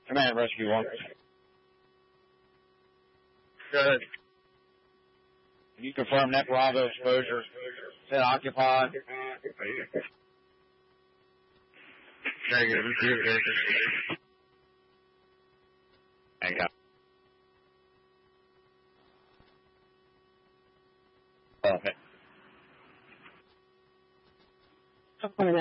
Command Rescue 1. Good. Can you confirm net Bravo exposure? Set occupied. Very good. Hang on. Okay.